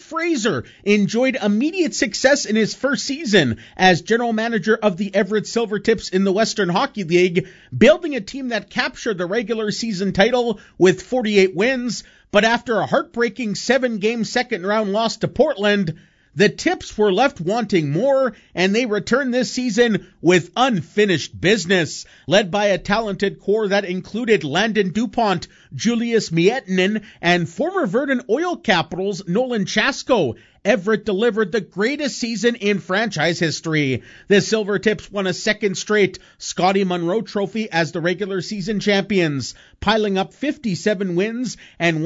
Fraser enjoyed immediate success in his first season as general manager of the Everett Silvertips in the Western Hockey League, building a team that captured the regular season title with 48 wins. But after a heartbreaking 7-game second-round loss to Portland, the Tips were left wanting more, and they returned this season with unfinished business. Led by a talented core that included Landon DuPont, Julius Miettinen, and former Verdun Oil Capitals Nolan Chasko, Everett delivered the greatest season in franchise history. The Silvertips won a second straight Scotty Munro Trophy as the regular season champions, piling up 57 wins and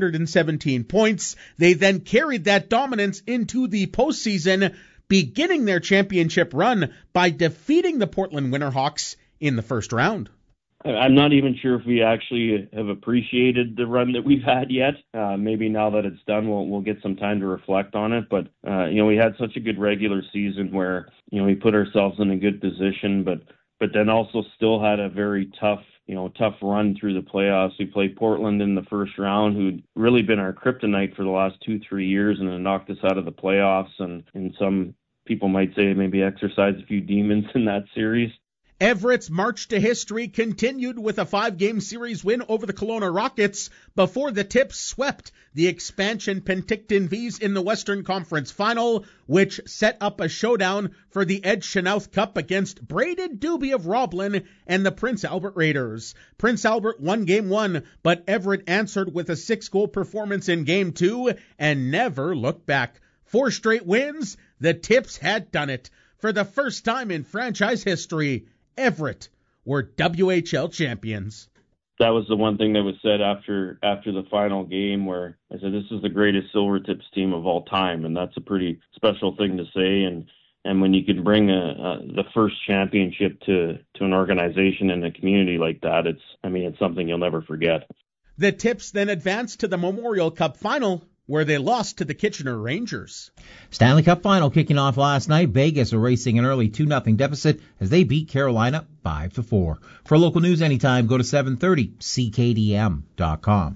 117 points. They then carried that dominance into the postseason, beginning their championship run by defeating the Portland Winterhawks in the first round. I'm not even sure if we actually have appreciated the run that we've had yet. Maybe now that it's done, we'll get some time to reflect on it. But, we had such a good regular season where, we put ourselves in a good position, but then also still had a very tough run through the playoffs. We played Portland in the first round, who'd really been our kryptonite for the last 2-3 years and then knocked us out of the playoffs. And some people might say maybe exercised a few demons in that series. Everett's march to history continued with a 5-game series win over the Kelowna Rockets before the Tips swept the expansion Penticton Vees in the Western Conference Final, which set up a showdown for the Ed Chenoweth Cup against Braden Doobie of Roblin and the Prince Albert Raiders. Prince Albert won Game 1, but Everett answered with a 6-goal performance in Game 2 and never looked back. 4 straight wins, the Tips had done it. For the first time in franchise history, Everett were WHL champions. That was the one thing that was said after the final game, where I said, this is the greatest Silvertips team of all time. And that's a pretty special thing to say. And when you can bring the first championship to an organization and a community like that, it's something you'll never forget. The Tips then advanced to the Memorial Cup final, where they lost to the Kitchener Rangers. Stanley Cup final kicking off last night. Vegas erasing an early 2-0 deficit as they beat Carolina 5-4. For local news anytime, go to 730CKDM.com.